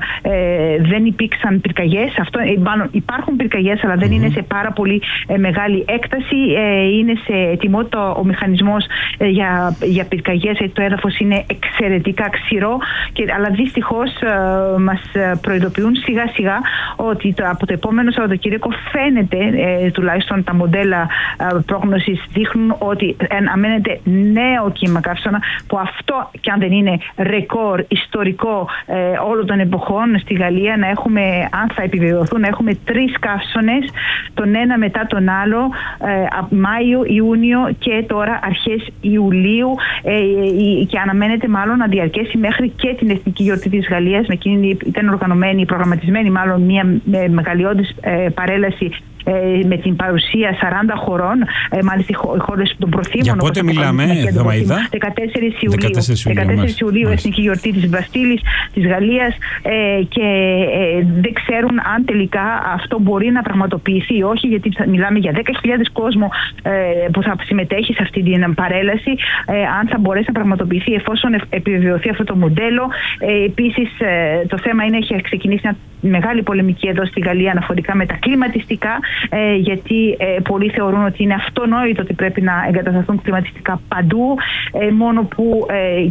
M: δεν υπήρξαν πυρκαγιές. Υπάρχουν πυρκαγιές, αλλά δεν είναι σε πάρα πολύ μεγάλη έκταση. Είναι σε ετοιμότητα ο μηχανισμός για πυρκαγιές. Το έδαφος είναι εξαιρετικά ξηρό, αλλά δυστυχώς μας προειδοποιούν σιγά σιγά ότι από το επόμενο Σαββατοκύριακο φαίνεται, τουλάχιστον τα μοντέλα πρόγνωσης δείχνουν ότι αναμένεται νέο κύμα καύσωνα, που αυτό κι αν δεν είναι ρεκόρ ιστορικό όλων των εποχών στη Γαλλία, να έχουμε, αν θα επιβεβαιωθούν, να έχουμε 3 καύσωνες, τον ένα μετά τον άλλο, Μάιο, Ιούνιο και τώρα αρχές Ιουλίου, και αναμένεται μάλλον να διαρκέσει μέχρι και την Εθνική Γιορτή της Γαλλίας. Με εκείνη ήταν προγραμματισμένη μάλλον μια μεγαλειώδης παρέλαση με την παρουσία 40 χωρών, μάλιστα οι χώρες των προθήμων.
F: Για πότε μιλάμε, Θωμαΐδα?
M: 14 Ιουλίου, Εθνική Γιορτή της Μπαστίλης, της Γαλλίας, και δεν ξέρουν αν τελικά αυτό μπορεί να πραγματοποιηθεί ή όχι, γιατί μιλάμε για 10.000 κόσμο που θα συμμετέχει σε αυτή την παρέλαση, αν θα μπορέσει να πραγματοποιηθεί εφόσον επιβεβαιωθεί αυτό το μοντέλο. Επίσης, το θέμα είναι, έχει ξεκινήσει μεγάλη πολεμική εδώ στη Γαλλία αναφορικά με τα κλιματιστικά, γιατί πολλοί θεωρούν ότι είναι αυτονόητο ότι πρέπει να εγκατασταθούν κλιματιστικά παντού, μόνο που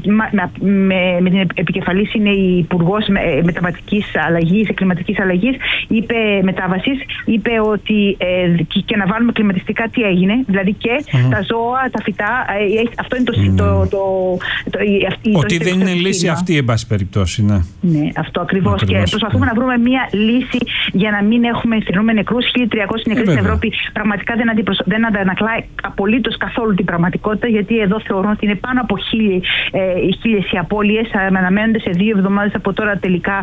M: με την επικεφαλής είναι η Υπουργός Μεταβατικής Αλλαγής, Κλιματικής Αλλαγής, μετάβασης, είπε ότι και να βάλουμε κλιματιστικά τι έγινε, δηλαδή και τα ζώα, τα φυτά, αυτό είναι
F: ότι δεν είναι λύση αυτή, εν πάση περιπτώσει.
M: Ναι, αυτό ακριβώς. Και προσπαθούμε να βρούμε μια λύση για να μην θρηνούμε νεκρούς. 1.300 νεκροί στην Ευρώπη πραγματικά δεν αντανακλάει απολύτως καθόλου την πραγματικότητα, γιατί εδώ θεωρούν ότι είναι πάνω από 1.000 οι απώλειες. Αναμένονται σε 2 εβδομάδες από τώρα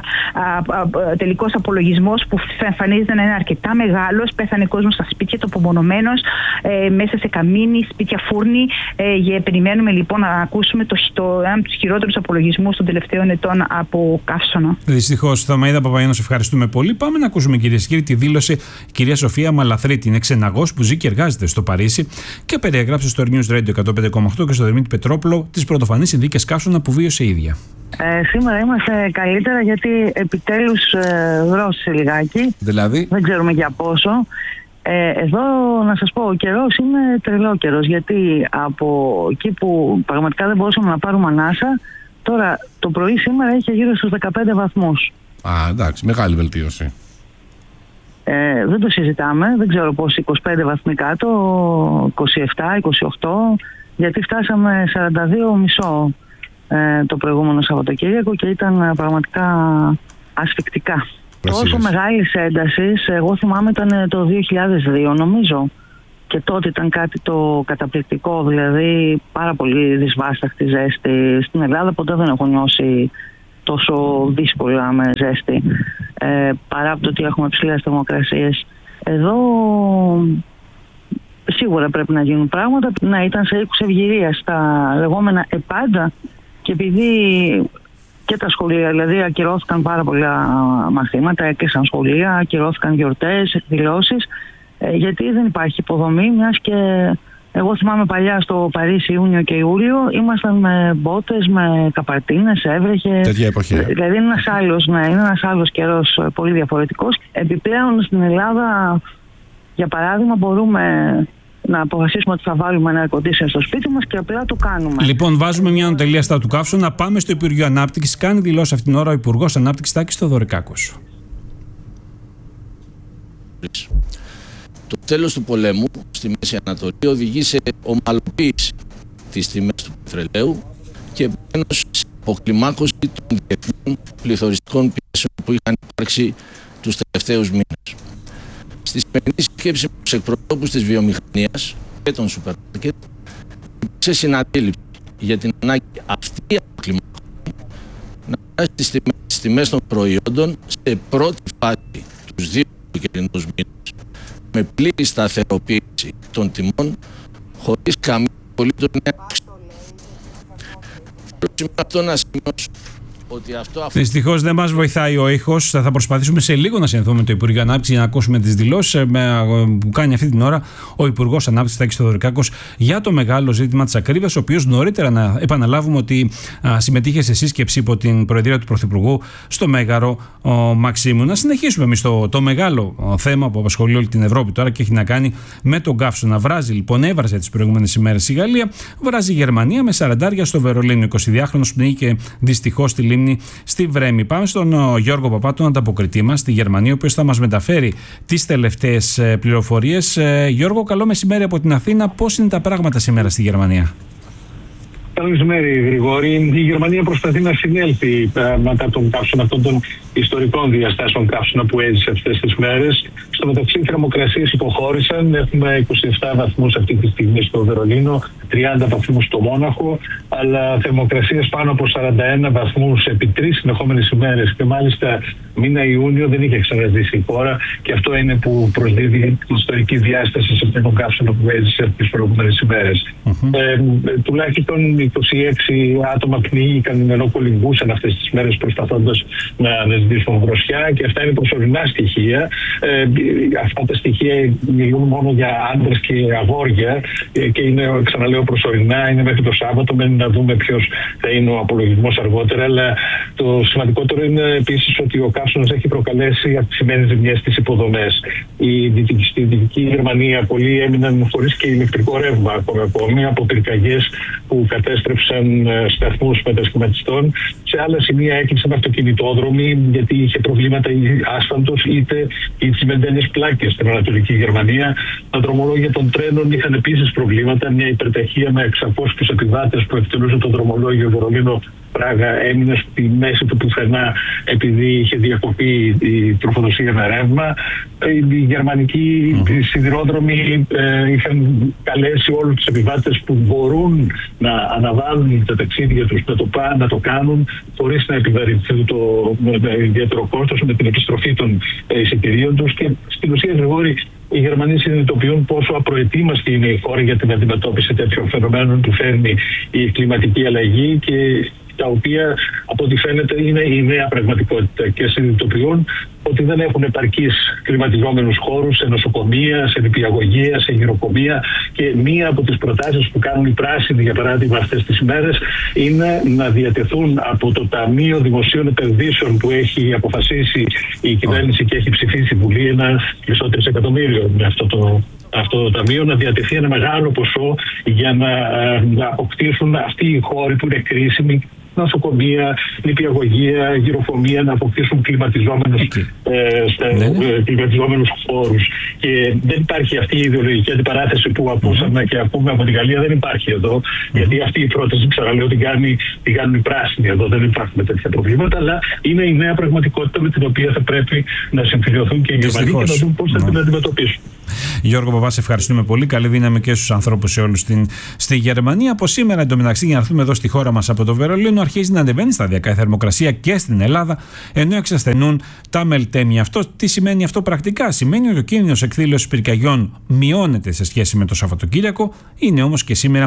M: τελικός απολογισμός που εμφανίζεται να είναι αρκετά μεγάλος. Πέθανε κόσμος στα σπίτια του, απομονωμένος, μέσα σε καμίνι, σπίτια φούρνη. Περιμένουμε λοιπόν να ακούσουμε έναν από τους χειρότερους απολογισμούς των τελευταίων ετών από καύσωνα. Δυστυχώς,
F: Θωμαΐδα Παπαγιάννου, σε ευχαριστούμε πολύ. Πάμε να ακούσουμε, κυρίες και κύριοι, τη δήλωση κυρία Σοφία Μαλαθρίτη. Είναι ξεναγός που ζει και εργάζεται στο Παρίσι και περιέγραψε στο News Radio 105,8 και στο Δημήτρη Πετρόπουλο τις πρωτοφανείς συνθήκες καύσωνα που βίωσε η ίδια.
N: Σήμερα είμαστε καλύτερα γιατί επιτέλους βρόσε λιγάκι.
F: Δηλαδή.
N: Δεν ξέρουμε για πόσο. Εδώ να σας πω, ο καιρός είναι τρελό καιρός, γιατί από εκεί που πραγματικά δεν μπορούσαμε να πάρουμε ανάσα, τώρα το πρωί σήμερα είχε γύρω στους 15 βαθμούς.
O: Εντάξει, μεγάλη βελτίωση.
N: Δεν το συζητάμε, δεν ξέρω πώς 25 βαθμοί κάτω, 27, 28, γιατί φτάσαμε 42,5 το προηγούμενο Σαββατοκύριακο και ήταν πραγματικά ασφικτικά. Τόσο μεγάλης έντασης, εγώ θυμάμαι ήταν το 2002 νομίζω, και τότε ήταν κάτι το καταπληκτικό, δηλαδή πάρα πολύ δυσβάσταχτη ζέστη. Στην Ελλάδα ποτέ δεν έχω νιώσει τόσο δύσκολα με ζέστη, παρά από το ότι έχουμε ψηλές θερμοκρασίες. Εδώ σίγουρα πρέπει να γίνουν πράγματα, να ήταν σε οίκους ευγυρίας στα λεγόμενα επάντα, και επειδή και τα σχολεία, δηλαδή ακυρώθηκαν πάρα πολλά μαθήματα, έκλεισαν σχολεία, ακυρώθηκαν γιορτές, εκδηλώσεις, γιατί δεν υπάρχει υποδομή, μιας και εγώ θυμάμαι παλιά στο Παρίσι Ιούνιο και Ιούλιο ήμασταν με μπότες, με καπαρτίνες, έβρεχε.
O: Τέτοια εποχή.
N: Δηλαδή είναι ένας άλλος καιρός πολύ διαφορετικός. Επιπλέον στην Ελλάδα, για παράδειγμα, μπορούμε να αποφασίσουμε ότι θα βάλουμε ένα air conditioner στο σπίτι μας και απλά το κάνουμε.
F: Λοιπόν, βάζουμε μια τελεία στα του καύσωνα. Πάμε στο Υπουργείο Ανάπτυξης. Κάνει δηλώσει αυτήν την ώρα ο Υπουργός Ανάπτυξης Τάκης Θεοδωρικάκος.
P: Το τέλος του πολέμου στη Μέση Ανατολή οδηγεί σε ομαλοποίηση της τιμής του πετρελαίου και επομένως σε αποκλιμάκωση των διεθνών πληθωριστικών πιέσεων που είχαν υπάρξει τους τελευταίους μήνες. Στη σημερινή σκέψη με τους εκπροσώπους της βιομηχανίας και των σούπερ μάρκετ υπήρξε συναντήληψη για την ανάγκη αυτή η αποκλιμάκωση να φτάσει στις τιμές των προϊόντων σε πρώτη φάση τους 2 καιρινούς μήνες, με πλήρη σταθεροποίηση των τιμών χωρίς καμία απολύτως νέα αύξηση. Θέλω σήμερα αυτό να σημειώσω ότι αυτό...
F: Δυστυχώς δεν μας βοηθάει ο ήχος. Θα προσπαθήσουμε σε λίγο να συνδεθούμε με το Υπουργείο Ανάπτυξης για να ακούσουμε τις δηλώσεις που κάνει αυτή την ώρα ο Υπουργός Ανάπτυξης Τάκης Θεοδωρικάκος για το μεγάλο ζήτημα της ακρίβειας, ο οποίος νωρίτερα, να επαναλάβουμε, ότι συμμετείχε σε σύσκεψη υπό την Προεδρία του Πρωθυπουργού στο Μέγαρο Μαξίμου. Να συνεχίσουμε εμείς το μεγάλο θέμα που απασχολεί όλη την Ευρώπη τώρα και έχει να κάνει με τον καύσωνα. Βράζει λοιπόν, έβραζε τις προηγούμενες ημέρες η Γαλλία, βράζει η Γερμανία με 40 στο Βερολίνο. 22χρονος πνίγηκε δυστυχώς στη λίμνη στη Βρέμη. Πάμε στον Γιώργο Παπά, τον ανταποκριτή μας στη Γερμανία, ο οποίος θα μας μεταφέρει τις τελευταίες πληροφορίες. Γιώργο, καλό μεσημέρι από την Αθήνα. Πώς είναι τα πράγματα σήμερα στη Γερμανία?
Q: Καλό μεσημέρι, Γρηγόρη. Η Γερμανία προσπαθεί να συνέλθει μετά τον καύσωνα, αυτών των ιστορικών διαστάσεων καύσωνα που έζησε αυτές τις μέρες. Στο μεταξύ, οι θερμοκρασίες υποχώρησαν. Έχουμε 27 βαθμούς αυτή τη στιγμή στο Βερολίνο, 30 βαθμούς στο Μόναχο, αλλά θερμοκρασίες πάνω από 41 βαθμούς επί 3 συνεχόμενες ημέρες. Και μάλιστα μήνα Ιούνιο δεν είχε ξαναζήσει η χώρα, και αυτό είναι που προσδίδει την ιστορική διάσταση σε αυτόν τον καύσωνα που έζησε τις προηγούμενες ημέρες. Τουλάχιστον 24 26 άτομα πνίγηκαν ενώ κολυμπούσαν αυτές τις μέρες προσπαθώντας να αναζητήσουν δροσιά, και αυτά είναι προσωρινά στοιχεία. Αυτά τα στοιχεία μιλούν μόνο για άντρες και αγόρια και είναι, ξαναλέω, προσωρινά, είναι μέχρι το Σάββατο, μένει να δούμε ποιος θα είναι ο απολογισμός αργότερα. Αλλά το σημαντικότερο είναι επίσης ότι ο καύσωνας έχει προκαλέσει αυξημένες ζημιές στις υποδομές. Στη Δυτική Γερμανία πολλοί έμειναν χωρίς και ηλεκτρικό ρεύμα ακόμη από πυρκαγιές που κατέστρεψαν σταθμούς μετασχηματιστών. Σε άλλα σημεία έκλεισαν αυτοκινητόδρομοι γιατί είχε προβλήματα η άσφαλτος είτε οι τσιμεντένιες πλάκες στην Ανατολική Γερμανία. Τα δρομολόγια των τρένων είχαν επίσης προβλήματα. Μια υπερταχεία με 600 επιβάτες που εκτελούσε το δρομολόγιο Βερολίνο-Πράγα έμεινε στη μέση του πουθενά επειδή είχε διακοπεί η τροφοδοσία με ρεύμα. Οι γερμανικοί σιδηρόδρομοι είχαν καλέσει όλους τους επιβάτες που μπορούν να αναβάλουν τα ταξίδια τους να το κάνουν χωρίς να επιβαρυνθούν το ιδιαίτερο κόστος με την επιστροφή των εισιτηρίων τους. Και στην ουσία, Γρηγόρη, οι Γερμανοί συνειδητοποιούν πόσο απροετοίμαστη είναι η χώρα για την αντιμετώπιση τέτοιων φαινομένων που φέρνει η κλιματική αλλαγή και τα οποία από ό,τι φαίνεται είναι η νέα πραγματικότητα, και συνειδητοποιούν ότι δεν έχουν επαρκείς κλιματιζόμενους χώρους σε νοσοκομεία, σε νηπιαγωγεία, σε γυροκομεία, και μία από τις προτάσεις που κάνουν οι πράσινοι, για παράδειγμα, αυτές τις μέρες είναι να διατεθούν από το Ταμείο Δημοσίων Επενδύσεων που έχει αποφασίσει η κυβέρνηση και έχει ψηφίσει η Βουλή, ένα μισό τρισεκατομμύριο με αυτό το ταμείο, να διατεθεί ένα μεγάλο ποσό για να αποκτήσουν αυτοί οι χώροι που είναι κρίσιμοι, νοσοκομεία, νηπιαγωγεία, γυροκομεία, να αποκτήσουν κλιματιζόμενους χώρους. Και δεν υπάρχει αυτή η ιδεολογική αντιπαράθεση που ακούσαμε και ακούμε από την Γαλλία, δεν υπάρχει εδώ, γιατί αυτή η πρόταση, ξαναλέω, την κάνουν οι πράσινοι εδώ, δεν υπάρχουν τέτοια προβλήματα, αλλά είναι η νέα πραγματικότητα με την οποία θα πρέπει να συμφιλειωθούν και οι Γερμανοί και να δουν πώς θα την αντιμετωπίσουν.
F: Γιώργο Παπά, σε ευχαριστούμε πολύ. Καλή δύναμη και στους ανθρώπους σε όλους στη Γερμανία. Από σήμερα, εντωμεταξύ, για να έρθουμε εδώ στη χώρα μας από το Βερολίνο, αρχίζει να ανεβαίνει σταδιακά η θερμοκρασία και στην Ελλάδα, ενώ εξασθενούν τα μελτέμια. Αυτό τι σημαίνει αυτό πρακτικά? Σημαίνει ότι ο κίνδυνος εκδήλωσης πυρκαγιών μειώνεται σε σχέση με το Σαββατοκύριακο. Είναι όμως και σήμερα